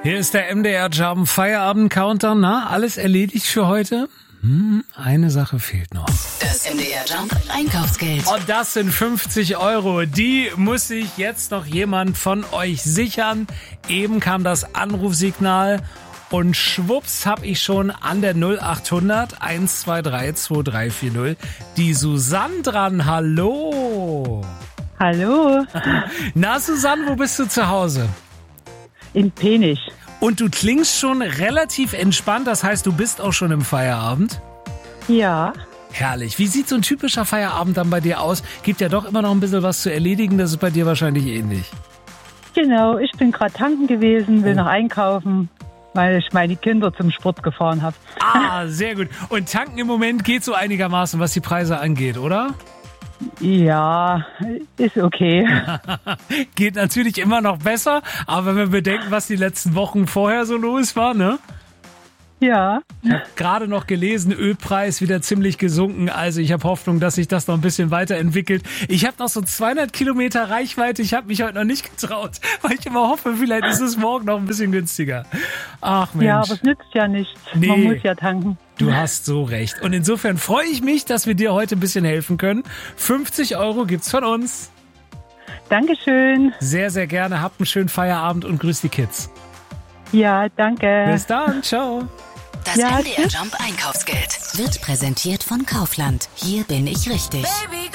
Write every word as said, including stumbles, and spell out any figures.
Hier ist der M D R Jump Feierabend Countdown. Na, alles erledigt für heute? Hm, eine Sache fehlt noch. Das M D R Jump Einkaufsgeld. Und das sind fünfzig Euro. Die muss sich jetzt noch jemand von euch sichern. Eben kam das Anrufsignal und schwupps hab ich schon an der null achthundert eins zwei drei zwei drei vier null die Susanne dran. Hallo. Hallo. Na Susanne, wo bist du zu Hause? In Penich. Und du klingst schon relativ entspannt, das heißt, du bist auch schon im Feierabend? Ja. Herrlich. Wie sieht so ein typischer Feierabend dann bei dir aus? Gibt ja doch immer noch ein bisschen was zu erledigen, das ist bei dir wahrscheinlich ähnlich. Genau, ich bin gerade tanken gewesen, will oh. noch einkaufen, weil ich meine Kinder zum Sport gefahren habe. Ah, sehr gut. Und tanken im Moment geht so einigermaßen, was die Preise angeht, oder? Ja, ist okay. Geht natürlich immer noch besser, aber wenn wir bedenken, was die letzten Wochen vorher so los war, ne? Ja. Ich habe gerade noch gelesen, Ölpreis wieder ziemlich gesunken. Also ich habe Hoffnung, dass sich das noch ein bisschen weiterentwickelt. Ich habe noch so zweihundert Kilometer Reichweite. Ich habe mich heute noch nicht getraut, weil ich immer hoffe, vielleicht ist es morgen noch ein bisschen günstiger. Ach Mensch. Ja, aber es nützt ja nichts. Nee. Man muss ja tanken. Du hast so recht. Und insofern freue ich mich, dass wir dir heute ein bisschen helfen können. fünfzig Euro gibt's von uns. Dankeschön. Sehr, sehr gerne. Habt einen schönen Feierabend und grüß die Kids. Ja, danke. Bis dann. Ciao. Das Ja, M D R Jump Einkaufsgeld wird präsentiert von Kaufland. Hier bin ich richtig. Baby.